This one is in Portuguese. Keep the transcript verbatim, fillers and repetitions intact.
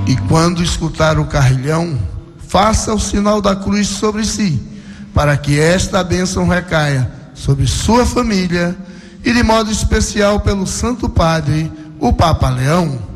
E quando escutar o carrilhão, faça o sinal da cruz sobre si, para que esta bênção recaia sobre sua família e de modo especial pelo Santo Padre, o Papa Leão.